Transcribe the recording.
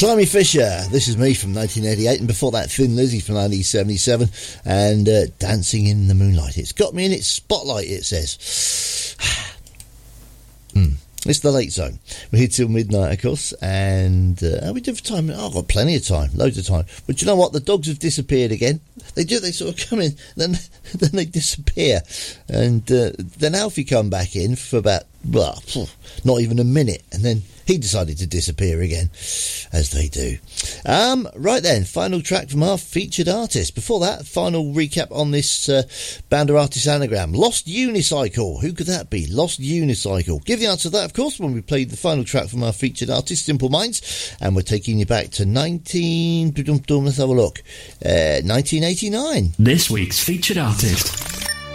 Climby Fisher, This Is Me from 1988, and before that Thin Lizzy from 1977, and Dancing in the Moonlight. It's got me in its spotlight, it says. It's the Late Zone. We're here till midnight, of course, and how we do for time? Oh, I've got plenty of time, loads of time. But you know what? The dogs have disappeared again. They do, they sort of come in, then they disappear. And then Alfie come back in for about, well, not even a minute, and then he decided to disappear again, as they do. Right then, final track from our featured artist. Before that, final recap on this Bounder Artist Anagram. Lost Unicycle. Who could that be? Lost Unicycle. Give the answer to that, of course, when we played the final track from our featured artist, Simple Minds. And we're taking you back to let's have a look. 1989. This week's featured artist.